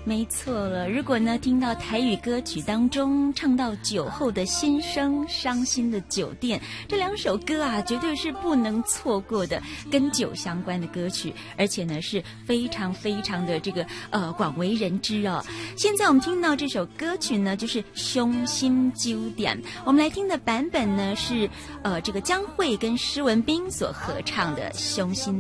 没错了，如果呢听到台语歌曲当中唱到酒后的心声、伤心的酒店，这两首歌啊绝对是不能错过的跟酒相关的歌曲，而且呢是非常非常的这个广为人知哦。现在我们听到这首歌曲呢就是《伤心酒店》，我们来听的版本呢是这个江蕙跟施文彬所合唱的《伤心